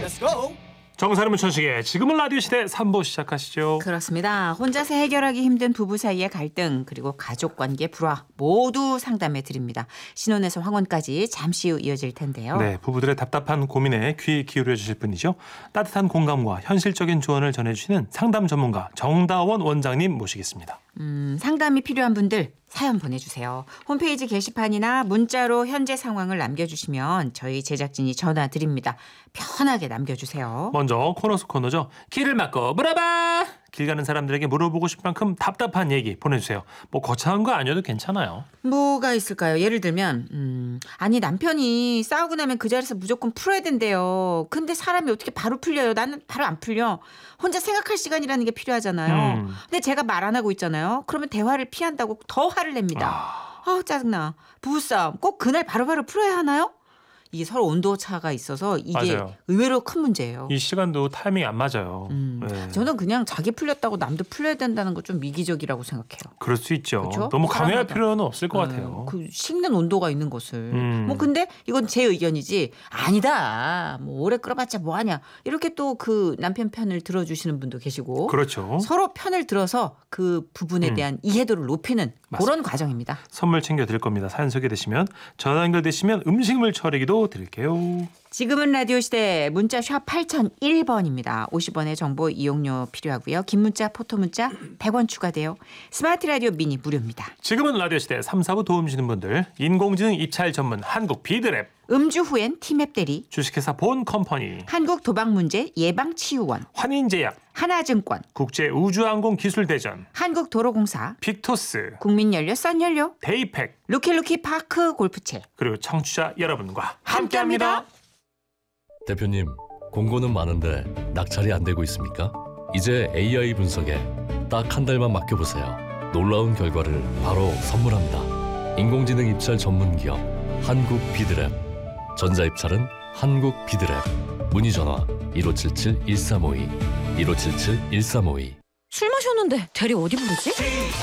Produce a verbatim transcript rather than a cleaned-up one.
Let's go. 정사는 문천식의 지금은 라디오 시대 삼 부 시작하시죠. 그렇습니다. 혼자서 해결하기 힘든 부부 사이의 갈등 그리고 가족관계 불화 모두 상담해 드립니다. 신혼에서 황혼까지 잠시 후 이어질 텐데요. 네, 부부들의 답답한 고민에 귀 기울여 주실 분이죠. 따뜻한 공감과 현실적인 조언을 전해주시는 상담 전문가 정다원 원장님 모시겠습니다. 음, 상담이 필요한 분들 사연 보내주세요. 홈페이지 게시판이나 문자로 현재 상황을 남겨주시면 저희 제작진이 전화 드립니다. 편하게 남겨주세요. 먼저 코너 속 코너죠. 길을 막고 물어봐. 길 가는 사람들에게 물어보고 싶은 만큼 답답한 얘기 보내주세요. 뭐 거창한 거 아니어도 괜찮아요. 뭐가 있을까요? 예를 들면 음, 아니 남편이 싸우고 나면 그 자리에서 무조건 풀어야 된대요. 근데 사람이 어떻게 바로 풀려요? 나는 바로 안 풀려. 혼자 생각할 시간이라는 게 필요하잖아요. 음. 근데 제가 말 안 하고 있잖아요. 그러면 대화를 피한다고 더 화를 냅니다. 아... 아 짜증나. 부부싸움 꼭 그날 바로바로 풀어야 하나요? 이게 서로 온도 차가 있어서 이게 맞아요. 의외로 큰 문제예요. 이 시간도 타이밍이 안 맞아요. 음, 네. 저는 그냥 자기 풀렸다고 남도 풀려야 된다는 거 좀 미기적이라고 생각해요. 그럴 수 있죠. 그렇죠? 너무 강요할 사람마다. 필요는 없을 것 음, 같아요. 그 식는 온도가 있는 것을. 음. 뭐 근데 이건 제 의견이지 아니다. 뭐 오래 끌어봤자 뭐하냐. 이렇게 또 그 남편 편을 들어주시는 분도 계시고. 그렇죠. 서로 편을 들어서 그 부분에 음. 대한 이해도를 높이는 맞습니다. 그런 과정입니다. 선물 챙겨드릴 겁니다. 사연 소개되시면 전화 연결되시면 음식물 처리기도 드릴게요. 지금은 라디오 시대 문자 샵 팔공공일 번입니다. 오십 원의 정보 이용료 필요하고요. 긴 문자 포토 문자 백 원 추가돼요. 스마트 라디오 미니 무료입니다. 지금은 라디오 시대 삼, 사 부 도움 주시는 분들 인공지능 입찰 전문 한국 비드랩, 음주 후엔 티맵 대리, 주식회사 본 컴퍼니, 한국 도박문제 예방치유원, 환인제약, 하나증권, 국제우주항공기술대전, 한국도로공사, 빅토스, 국민연료 썬연료, 데이팩, 루키루키 파크 골프채 그리고 청취자 여러분과 함께합니다. 함께합니다. 대표님, 공고는 많은데 낙찰이 안 되고 있습니까? 이제 에이아이 분석에 딱 한 달만 맡겨보세요. 놀라운 결과를 바로 선물합니다. 인공지능 입찰 전문 기업 한국 비드랩. 전자입찰은 한국 비드랩. 문의 전화 일오칠칠 일삼오이 일오칠칠 일삼오이. 술 마셨는데 대리 어디 부르지?